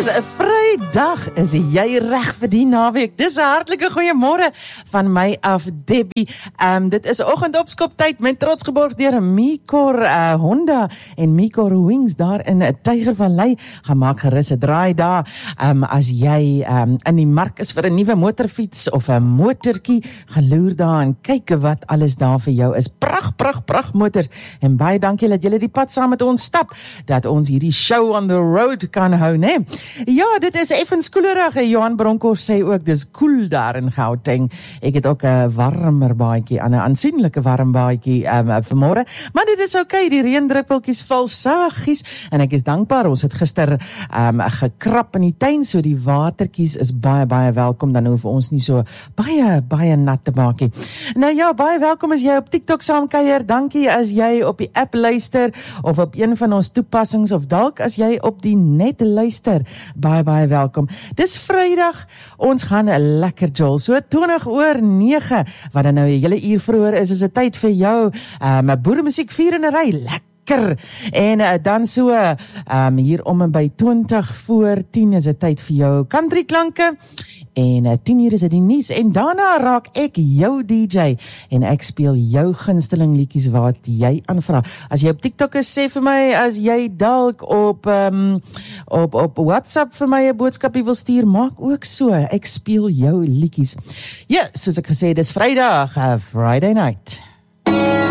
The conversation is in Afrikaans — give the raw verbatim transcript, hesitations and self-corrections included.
Dis 'n Vrydag, is jy reg vir die naweek? Dis 'n hartlike goeiemôre van my af, Debbie. Um, dit is oggendopskoptyd met trots geborg deur Micor uh, Honda en Micor Wings daar in Tygervallei. Gaan maak gerus 'n draai daar. Um, as jy um, in die mark is vir 'n nuwe motorfiets of 'n motortjie, gaan loer daar en kyk wat alles daar vir jou is. Prag, prag, prag motors. En baie dankie dat julle die pad saam met ons stap, dat ons hierdie show on the road kan hou, né? Ja, dit is effens koelerig. Johan Bronkhorst sê ook, dis koel daar in Gauteng. Ek het ook 'n warmer baadjie, 'n aansienlike warm baadjie um, vanmôre, maar dit is oukei, die reendruppeltjies val saggies, en ek is dankbaar, ons het gister um, gekrap in die tuin, so die watertjies is baie, baie welkom, dan hoef ons nie so baie, baie nat te maak nie. Nou ja, baie welkom as jy op TikTok saamkuier, dankie as jy op die app luister, of op een van ons toepassings, of dalk as jy op die net luister, baie, baie welkom. Dis Vrydag, ons gaan 'n lekker jol, so twintig oor nege, wat dan nou 'n hele uur vroeër is, is 'n tyd vir jou, um, boeremusiek vier in 'n ry, lekker, en uh, dan so, um, hier om en by twintig voor tien is 'n tyd vir jou country klanke, en uh, tien uur is dit die nuus, en daarna raak ek jou D J, en ek speel jou gunsteling liedjies wat jy aanvra. As jy op TikTok is, sê vir my, as jy dalk op, um, op, op WhatsApp vir my 'n boodskapie wil stuur, maak ook so, ek speel jou liedjies. Ja, soos ek gesê, dis Vrydag, uh, Friday night.